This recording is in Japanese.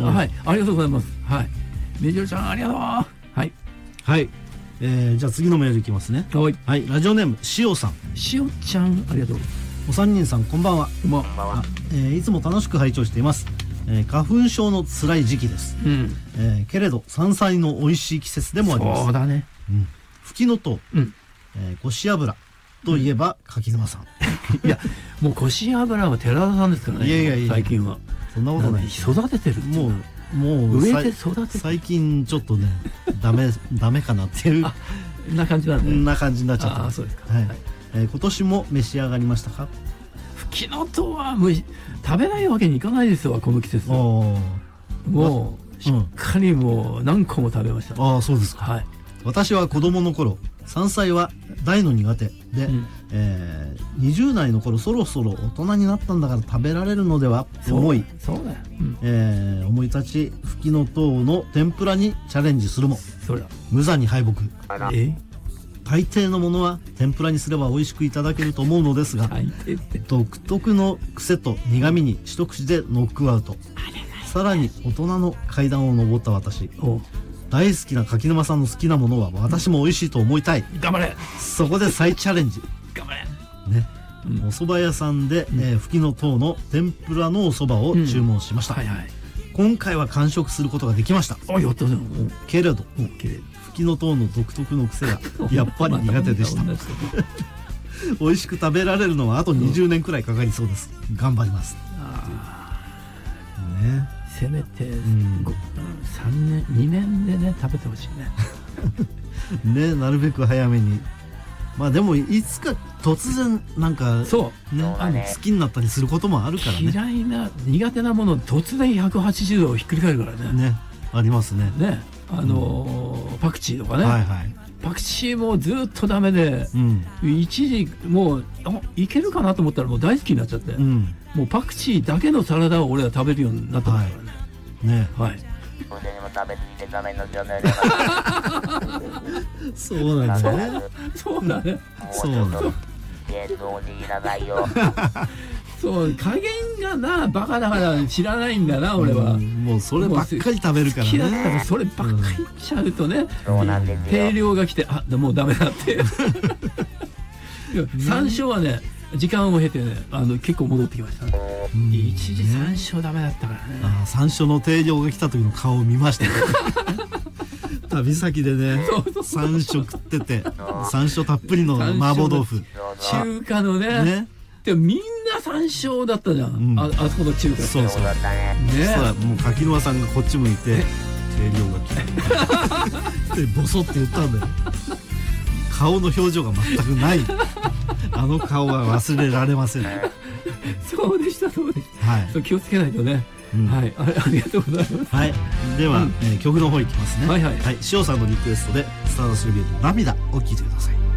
はい、ありがとうございます。はい、めじろちゃんありがとう。はい。 はい。じゃあ次のメールいきますね。 はい。 はい、ラジオネームしおさん。 しおちゃんありがとう。 お三人さんこんばんは。 こんばんは。 いつも楽しく拝聴しています。花粉症の辛い時期です。けれど山菜の美味しい季節でもあります。 そうだね。 フキノトウ、こし油といえば柿沼さん。 いや、もうこし油は寺田さんですからね。いや最近はそんなことない。 育ててる。もう植えて育てて。 最近ちょっとねダメかなっていうな感じなんで。 な感じになっちゃった。 あ、そうですか。 今年も召し上がりましたか？ フキノトウは食べないわけにいかないですよ、この季節。もうしっかりもう何個も食べました。 ああ、そうですか。 はい。 私は子供の頃山菜は大の苦手で、20代の頃そろそろ大人になったんだから食べられるのではと思い、 そうだよ。 思い立ちフキノトウの天ぷらにチャレンジするも無残に敗北。大抵のものは天ぷらにすれば美味しくいただけると思うのですが、独特の癖と苦味に一口でノックアウト。さらに大人の階段を上った私、大好きな柿沼さんの好きなものは私も美味しいと思いたい。 頑張れ。 そこで再チャレンジ。 頑張れね。お蕎麦屋さんでフキノトウの天ぷらのお蕎麦を注文しました。今回は完食することができました。けれどフキノトウの独特の癖がやっぱり苦手でした。美味しく食べられるのはあと20年くらいかかりそうです。頑張ります。ね。 せめて3年2年でね食べてほしいね。ね、なるべく早めに。まあでもいつか突然なんかそうね、好きになったりすることもあるからね。 嫌いな苦手なもの突然180度ひっくり返るからね。 ね、ありますね。 ね、パクチーとかね。パクチーもずっとダメで、一時もういけるかなと思ったらもう大好きになっちゃって、もうパクチーだけのサラダを俺は食べるようになったからね。ね、はい。 そうなんだね。 そうだね。 そうなんだ。 そう加減がなバカだから知らないんだな俺は。 もうそればっかり食べるからね。 好きだったらそればっかりいっちゃうとね、定量が来てもうダメだって。山椒はね時間を経てね結構戻ってきました。一時山椒ダメだったからね。 山椒の定量が来た時の顔を見ました。旅先でね山椒食ってて山椒たっぷりの麻婆豆腐中華のね。でもみんな山椒だったじゃん。あそこの中華。 そうそう。ね。もう柿沼さんがこっち向いて定量が来た。でボソって言ったんだよ。顔の表情が全くない。あの顔は忘れられません。 そうでしたそうでした。 はい。 気をつけないとね。はい。ありがとうございます。 はい。では曲の方いきますね。はい。塩さんのリクエストでスターダストレビューの涙を聞いてください。